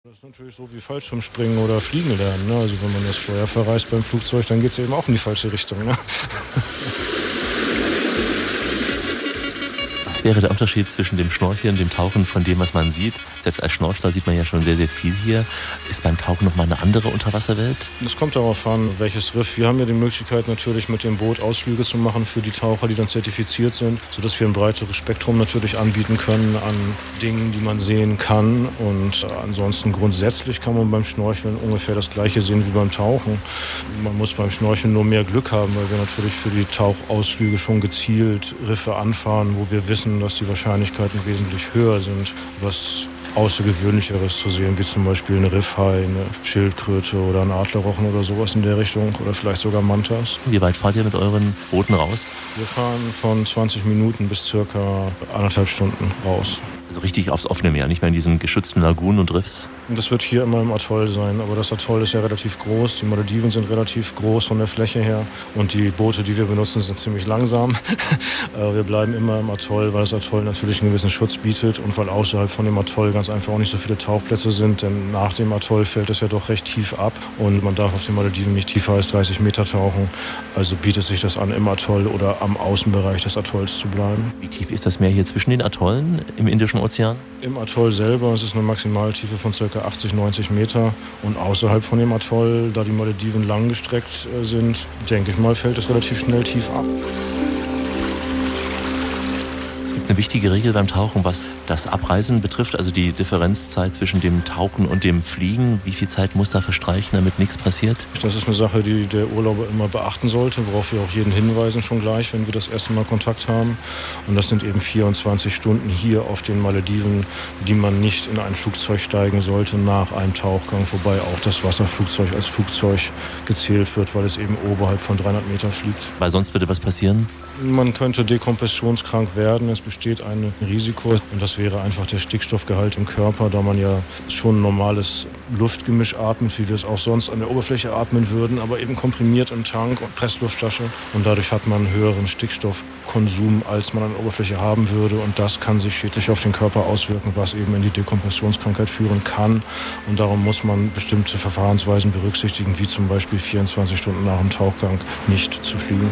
Das ist natürlich so wie Fallschirmspringen oder Fliegen lernen. Ne? Also wenn man das Steuer verreißt beim Flugzeug, dann geht es eben auch in die falsche Richtung. Ne? Was wäre der Unterschied zwischen dem Schnorcheln, dem Tauchen, von dem, was man sieht? Selbst als Schnorchler sieht man ja schon sehr, sehr viel hier. Ist beim Tauchen nochmal eine andere Unterwasserwelt? Es kommt darauf an, welches Riff. Wir haben ja die Möglichkeit natürlich mit dem Boot Ausflüge zu machen für die Taucher, die dann zertifiziert sind, sodass wir ein breiteres Spektrum natürlich anbieten können an Dingen, die man sehen kann. Und ansonsten grundsätzlich kann man beim Schnorcheln ungefähr das Gleiche sehen wie beim Tauchen. Man muss beim Schnorcheln nur mehr Glück haben, weil wir natürlich für die Tauchausflüge schon gezielt Riffe anfahren, wo wir wissen, dass die Wahrscheinlichkeiten wesentlich höher sind, was Außergewöhnlicheres zu sehen, wie zum Beispiel eine Riffhai, eine Schildkröte oder ein Adlerrochen oder sowas in der Richtung oder vielleicht sogar Mantas. Wie weit fahrt ihr mit euren Booten raus? Wir fahren von 20 Minuten bis circa 1,5 Stunden raus. Also richtig aufs offene Meer, nicht mehr in diesen geschützten Lagunen und Riffs? Und das wird hier immer im Atoll sein, aber das Atoll ist ja relativ groß, die Malediven sind relativ groß von der Fläche her und die Boote, die wir benutzen, sind ziemlich langsam. Wir bleiben immer im Atoll, weil das Atoll natürlich einen gewissen Schutz bietet und weil außerhalb von dem Atoll ganz einfach auch nicht so viele Tauchplätze sind, denn nach dem Atoll fällt es ja doch recht tief ab und man darf auf den Malediven nicht tiefer als 30 Meter tauchen, also bietet sich das an, im Atoll oder am Außenbereich des Atolls zu bleiben. Wie tief ist das Meer hier zwischen den Atollen im Indischen Ozean? Im Atoll selber ist es eine Maximaltiefe von ca. 80, 90 Meter und außerhalb von dem Atoll, da die Malediven langgestreckt sind, denke ich mal, fällt es relativ schnell tief ab. Es gibt eine wichtige Regel beim Tauchen, was das Abreisen betrifft, also die Differenzzeit zwischen dem Tauchen und dem Fliegen. Wie viel Zeit muss da verstreichen, damit nichts passiert? Das ist eine Sache, die der Urlauber immer beachten sollte, worauf wir auch jeden hinweisen schon gleich, wenn wir das erste Mal Kontakt haben. Und das sind eben 24 Stunden hier auf den Malediven, die man nicht in ein Flugzeug steigen sollte nach einem Tauchgang, wobei auch das Wasserflugzeug als Flugzeug gezählt wird, weil es eben oberhalb von 300 Meter fliegt. Weil sonst würde was passieren? Man könnte dekompressionskrank werden, es besteht ein Risiko und das wäre einfach der Stickstoffgehalt im Körper, da man ja schon ein normales Luftgemisch atmet, wie wir es auch sonst an der Oberfläche atmen würden, aber eben komprimiert im Tank und Pressluftflasche und dadurch hat man einen höheren Stickstoffkonsum, als man an der Oberfläche haben würde und das kann sich schädlich auf den Körper auswirken, was eben in die Dekompressionskrankheit führen kann und darum muss man bestimmte Verfahrensweisen berücksichtigen, wie zum Beispiel 24 Stunden nach dem Tauchgang nicht zu fliegen.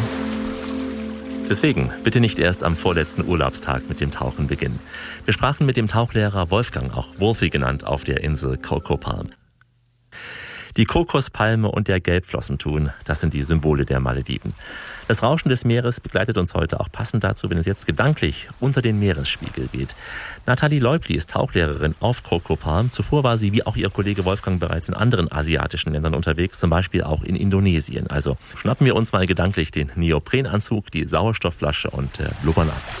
Deswegen bitte nicht erst am vorletzten Urlaubstag mit dem Tauchen beginnen. Wir sprachen mit dem Tauchlehrer Wolfgang, auch Wolfie genannt, auf der Insel Coco Palm. Die Kokospalme und der Gelbflossenthun, das sind die Symbole der Malediven. Das Rauschen des Meeres begleitet uns heute auch passend dazu, wenn es jetzt gedanklich unter den Meeresspiegel geht. Nathalie Leubli ist Tauchlehrerin auf Coco Palm. Zuvor war sie, wie auch ihr Kollege Wolfgang, bereits in anderen asiatischen Ländern unterwegs, zum Beispiel auch in Indonesien. Also schnappen wir uns mal gedanklich den Neoprenanzug, die Sauerstoffflasche und blubbern ab.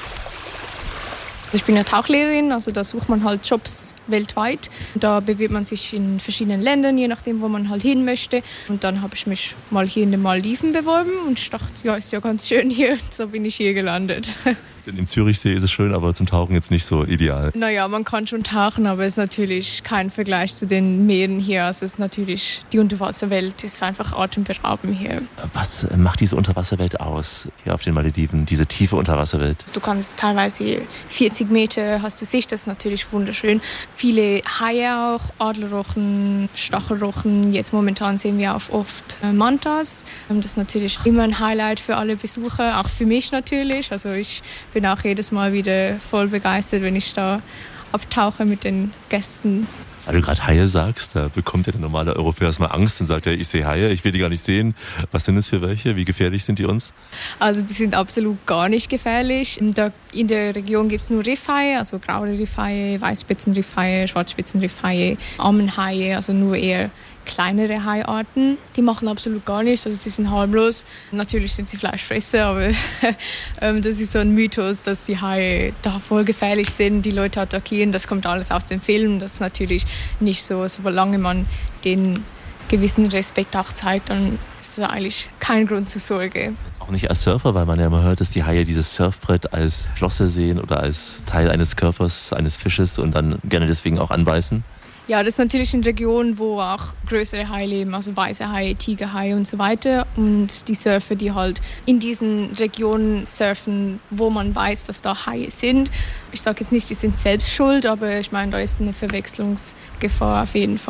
Ich bin ja Tauchlehrerin, also da sucht man halt Jobs weltweit. Da bewirbt man sich in verschiedenen Ländern, je nachdem, wo man halt hin möchte. Und dann habe ich mich mal hier in den Malediven beworben und ich dachte, ja, ist ja ganz schön hier. So bin ich hier gelandet. Denn im Zürichsee ist es schön, aber zum Tauchen jetzt nicht so ideal. Naja, man kann schon tauchen, aber es ist natürlich kein Vergleich zu den Meeren hier. Also es ist natürlich, die Unterwasserwelt ist einfach atemberaubend hier. Was macht diese Unterwasserwelt aus, hier auf den Malediven, diese tiefe Unterwasserwelt? Du kannst teilweise 40 Meter, hast du Sicht, das ist natürlich wunderschön. Viele Haie auch, Adlerrochen, Stachelrochen. Jetzt momentan sehen wir auch oft Mantas. Das ist natürlich immer ein Highlight für alle Besucher, auch für mich natürlich. Also ich bin auch jedes Mal wieder voll begeistert, wenn ich da abtauche mit den Gästen. Weil du gerade Haie sagst, da bekommt ja der normale Europäer erstmal Angst und sagt, ja, ich sehe Haie, ich will die gar nicht sehen. Was sind das für welche? Wie gefährlich sind die uns? Also die sind absolut gar nicht gefährlich. In der Region gibt es nur Riffhaie, also graue Riffhaie, Weißspitzenriffhaie, Schwarzspitzenriffhaie, Ammenhaie, also nur eher kleinere Haiarten. Die machen absolut gar nichts, also sie sind harmlos. Natürlich sind sie Fleischfresser, aber das ist so ein Mythos, dass die Haie da voll gefährlich sind, die Leute attackieren. Das kommt alles aus den Filmen, das ist natürlich nicht so. Solange man den gewissen Respekt auch zeigt, dann ist das eigentlich kein Grund zur Sorge. Auch nicht als Surfer, weil man ja immer hört, dass die Haie dieses Surfbrett als Flosse sehen oder als Teil eines Körpers, eines Fisches und dann gerne deswegen auch anbeißen. Ja, das ist natürlich eine Region, wo auch größere Haie leben, also weiße Haie, Tigerhaie und so weiter. Und die Surfer, die halt in diesen Regionen surfen, wo man weiß, dass da Haie sind. Ich sage jetzt nicht, die sind selbst schuld, aber ich meine, da ist eine Verwechslungsgefahr auf jeden Fall.